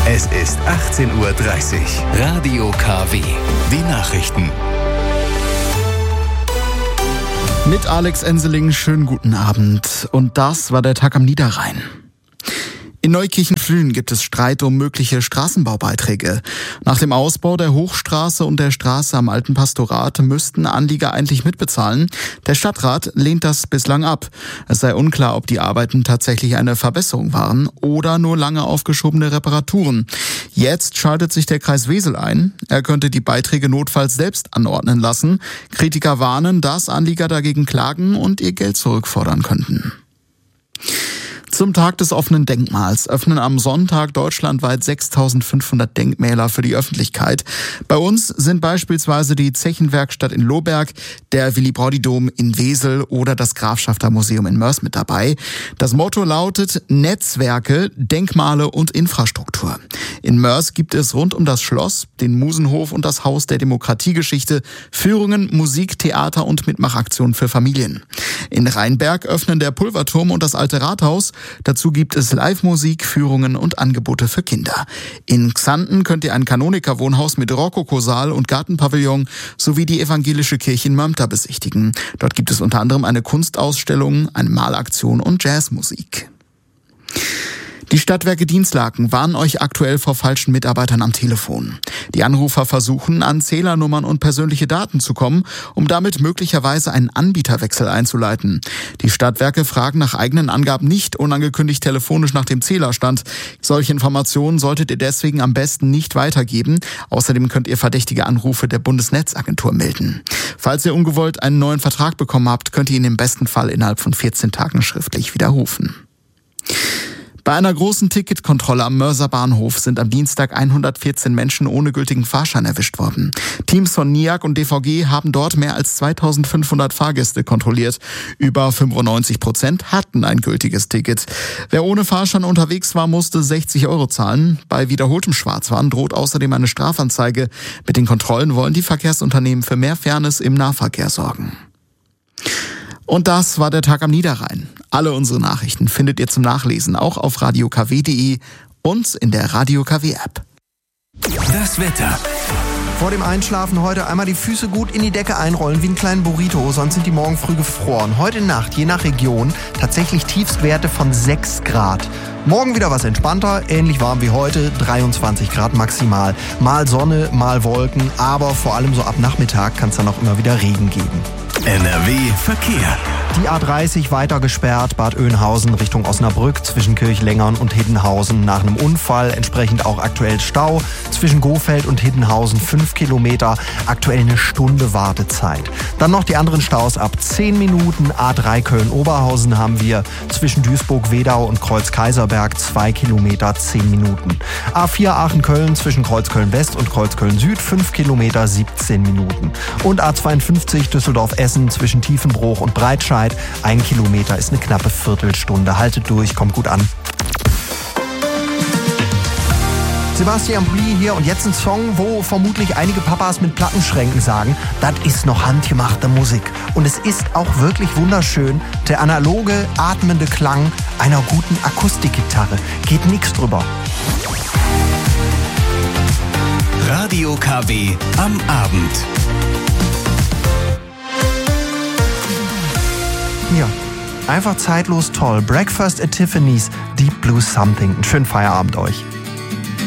Es ist 18:30 Uhr. Radio KW. Die Nachrichten. Mit Alex Enseling, schönen guten Abend. Und das war der Tag am Niederrhein. In Neukirchen-Flühen gibt es Streit um mögliche Straßenbaubeiträge. Nach dem Ausbau der Hochstraße und der Straße am Alten Pastorat müssten Anlieger eigentlich mitbezahlen. Der Stadtrat lehnt das bislang ab. Es sei unklar, ob die Arbeiten tatsächlich eine Verbesserung waren oder nur lange aufgeschobene Reparaturen. Jetzt schaltet sich der Kreis Wesel ein. Er könnte die Beiträge notfalls selbst anordnen lassen. Kritiker warnen, dass Anlieger dagegen klagen und ihr Geld zurückfordern könnten. Zum Tag des offenen Denkmals öffnen am Sonntag deutschlandweit 6.500 Denkmäler für die Öffentlichkeit. Bei uns sind beispielsweise die Zechenwerkstatt in Lohberg, der Willy-Braudi-Dom in Wesel oder das Grafschafter Museum in Mörs mit dabei. Das Motto lautet Netzwerke, Denkmale und Infrastruktur. In Mörs gibt es rund um das Schloss, den Musenhof und das Haus der Demokratiegeschichte Führungen, Musik, Theater und Mitmachaktionen für Familien. In Rheinberg öffnen der Pulverturm und das Alte Rathaus. Dazu gibt es Live-Musik, Führungen und Angebote für Kinder. In Xanten könnt ihr ein Kanoniker-Wohnhaus mit Rokokosaal und Gartenpavillon sowie die evangelische Kirche in Mömter besichtigen. Dort gibt es unter anderem eine Kunstausstellung, eine Malaktion und Jazzmusik. Die Stadtwerke Dinslaken warnen euch aktuell vor falschen Mitarbeitern am Telefon. Die Anrufer versuchen, an Zählernummern und persönliche Daten zu kommen, um damit möglicherweise einen Anbieterwechsel einzuleiten. Die Stadtwerke fragen nach eigenen Angaben nicht unangekündigt telefonisch nach dem Zählerstand. Solche Informationen solltet ihr deswegen am besten nicht weitergeben. Außerdem könnt ihr verdächtige Anrufe der Bundesnetzagentur melden. Falls ihr ungewollt einen neuen Vertrag bekommen habt, könnt ihr ihn im besten Fall innerhalb von 14 Tagen schriftlich widerrufen. Bei einer großen Ticketkontrolle am Mörser Bahnhof sind am Dienstag 114 Menschen ohne gültigen Fahrschein erwischt worden. Teams von NIAG und DVG haben dort mehr als 2500 Fahrgäste kontrolliert. Über 95% hatten ein gültiges Ticket. Wer ohne Fahrschein unterwegs war, musste 60 € zahlen. Bei wiederholtem Schwarzfahren droht außerdem eine Strafanzeige. Mit den Kontrollen wollen die Verkehrsunternehmen für mehr Fairness im Nahverkehr sorgen. Und das war der Tag am Niederrhein. Alle unsere Nachrichten findet ihr zum Nachlesen auch auf radiokw.de und in der Radio KW App. Das Wetter. Vor dem Einschlafen heute einmal die Füße gut in die Decke einrollen wie einen kleinen Burrito, sonst sind die morgen früh gefroren. Heute Nacht, je nach Region, tatsächlich Tiefstwerte von 6 Grad. Morgen wieder was entspannter, ähnlich warm wie heute, 23 Grad maximal. Mal Sonne, mal Wolken, aber vor allem so ab Nachmittag kann es dann auch immer wieder Regen geben. NRW Verkehr. Die A30 weiter gesperrt, Bad Oeynhausen Richtung Osnabrück zwischen Kirchlengern und Hiddenhausen nach einem Unfall, entsprechend auch aktuell Stau. Zwischen Gohfeld und Hiddenhausen 5 Kilometer, aktuell eine Stunde Wartezeit. Dann noch die anderen Staus ab 10 Minuten. A3 Köln-Oberhausen haben wir zwischen Duisburg-Wedau und Kreuz-Kaiserberg 2 Kilometer, 10 Minuten. A4 Aachen-Köln zwischen Kreuzköln-West und Kreuzköln-Süd 5 Kilometer, 17 Minuten. Und A52 Düsseldorf-Essen zwischen Tiefenbruch und Breitscheid 1 Kilometer ist eine knappe Viertelstunde. Haltet durch, kommt gut an. Sebastian Brie hier und jetzt ein Song, wo vermutlich einige Papas mit Plattenschränken sagen, das ist noch handgemachte Musik. Und es ist auch wirklich wunderschön, der analoge, atmende Klang einer guten Akustikgitarre. Geht nichts drüber. Radio KW am Abend. Hier, einfach zeitlos toll. Breakfast at Tiffany's, Deep Blue Something. Einen schönen Feierabend euch.